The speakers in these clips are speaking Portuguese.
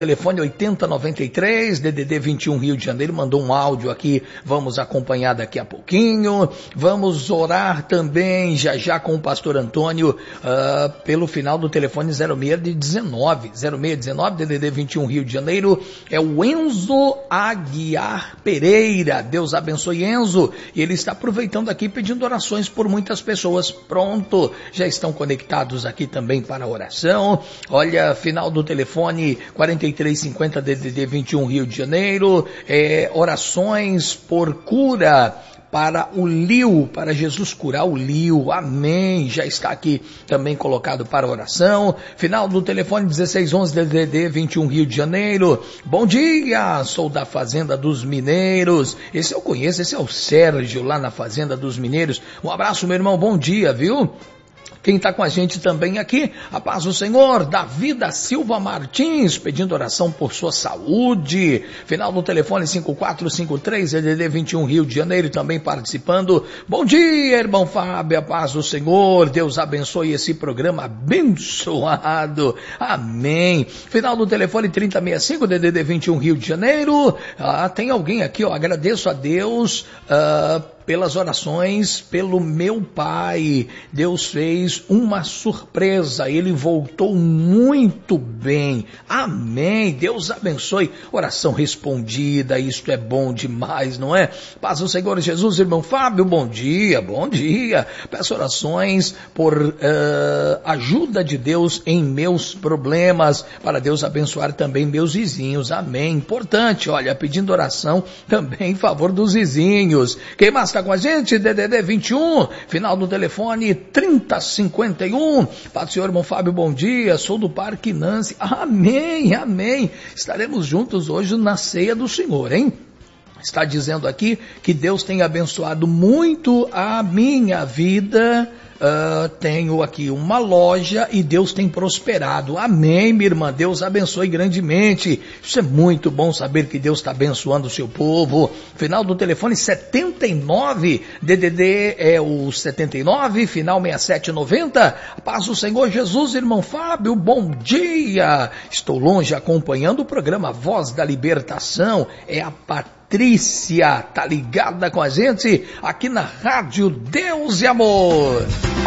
Telefone 8093, DDD 21 Rio de Janeiro, mandou um áudio aqui, vamos acompanhar daqui a pouquinho. Vamos orar também já com o pastor Antônio pelo final do telefone 0619, DDD 21 Rio de Janeiro, é o Enzo Aguiar Pereira. Deus abençoe, Enzo, e ele está aproveitando aqui pedindo orações por muitas pessoas. Pronto, já estão conectados aqui também para a oração. Olha, final do telefone 4350 DDD 21 Rio de Janeiro, orações por cura para o Liu, para Jesus curar o Liu, amém, já está aqui também colocado para oração. Final do telefone 1611 DDD 21 Rio de Janeiro, bom dia, sou da Fazenda dos Mineiros, esse eu conheço, esse é o Sérgio lá na Fazenda dos Mineiros, um abraço meu irmão, bom dia, viu? Quem está com a gente também aqui, a paz do Senhor, Davi da Silva Martins, pedindo oração por sua saúde. Final do telefone 5453, DDD 21 Rio de Janeiro, também participando. Bom dia, irmão Fábio, a paz do Senhor, Deus abençoe esse programa abençoado. Amém. Final do telefone 3065, DDD 21 Rio de Janeiro. Tem alguém aqui, agradeço a Deus, pelas orações, pelo meu pai, Deus fez uma surpresa, ele voltou muito bem, amém, Deus abençoe, oração respondida, isto é bom demais, não é? Paz do Senhor Jesus, irmão Fábio, bom dia, peço orações por ajuda de Deus em meus problemas, para Deus abençoar também meus vizinhos, amém, importante, olha, pedindo oração também em favor dos vizinhos. Quem mais está com a gente? DDD 21, final do telefone 3051. Paz do Senhor, irmão Fábio, bom dia, sou do Parque Nancy, amém, estaremos juntos hoje na ceia do Senhor, hein? Está dizendo aqui que Deus tem abençoado muito a minha vida. Tenho aqui uma loja e Deus tem prosperado. Amém, minha irmã, Deus abençoe grandemente. Isso é muito bom saber que Deus está abençoando o seu povo. Final do telefone 79, DDD é o 79, final 6790. Paz do Senhor Jesus, irmão Fábio, bom dia. Estou longe acompanhando o programa Voz da Libertação. É a Patrícia, tá ligada com a gente aqui na Rádio Deus e Amor.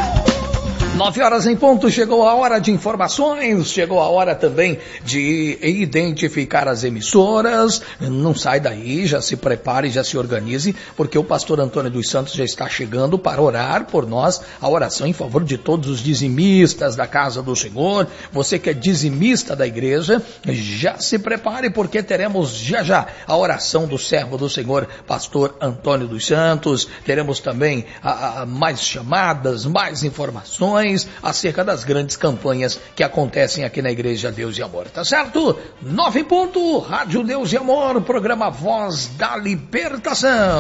9 horas em ponto, chegou a hora de informações, chegou a hora também de identificar as emissoras. Não sai daí, já se prepare, já se organize, porque o pastor Antônio dos Santos já está chegando para orar por nós, a oração em favor de todos os dizimistas da casa do Senhor. Você que é dizimista da igreja, já se prepare, porque teremos já a oração do servo do Senhor, pastor Antônio dos Santos. Teremos também mais chamadas, mais informações acerca das grandes campanhas que acontecem aqui na Igreja Deus e Amor, tá certo? 9 em ponto, Rádio Deus e Amor, programa Voz da Libertação.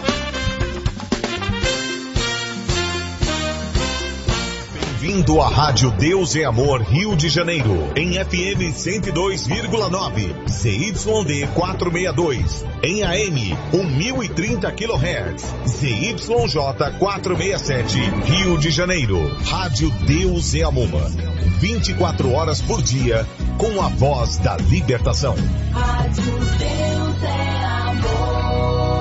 Bem-vindo à Rádio Deus e Amor Rio de Janeiro, em FM 102,9, ZYD 462, em AM 1030 kHz, ZYJ 467, Rio de Janeiro. Rádio Deus e Amor, 24 horas por dia, com a voz da libertação. Rádio Deus é Amor.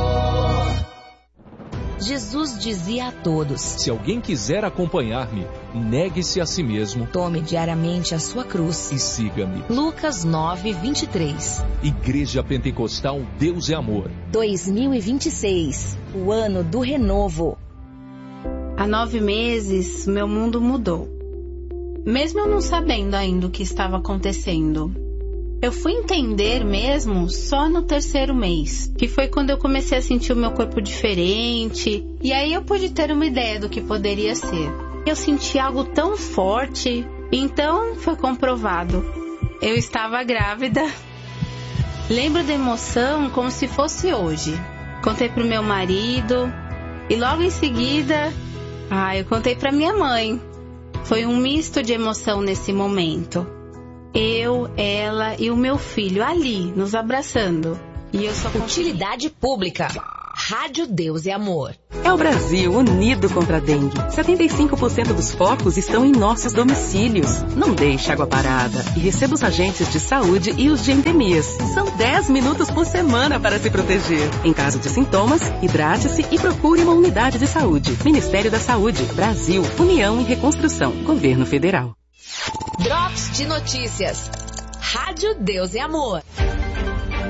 Jesus dizia a todos: se alguém quiser acompanhar-me, negue-se a si mesmo, tome diariamente a sua cruz e siga-me. Lucas 9:23. Igreja Pentecostal Deus é Amor. 2026, o ano do renovo. Há 9 meses, meu mundo mudou. Mesmo eu não sabendo ainda o que estava acontecendo. Eu fui entender mesmo só no 3º mês, que foi quando eu comecei a sentir o meu corpo diferente, e aí eu pude ter uma ideia do que poderia ser. Eu senti algo tão forte, então foi comprovado. Eu estava grávida. Lembro da emoção como se fosse hoje. Contei pro meu marido, e logo em seguida, eu contei pra minha mãe. Foi um misto de emoção nesse momento. Eu, ela e o meu filho ali, nos abraçando. E eu só Utilidade pública. Rádio Deus e Amor. É o Brasil unido contra a dengue. 75% dos focos estão em nossos domicílios. Não deixe água parada e receba os agentes de saúde e os de endemias. São 10 minutos por semana para se proteger. Em caso de sintomas, hidrate-se e procure uma unidade de saúde. Ministério da Saúde, Brasil, União e Reconstrução, Governo Federal. Drops de notícias. Rádio Deus e Amor.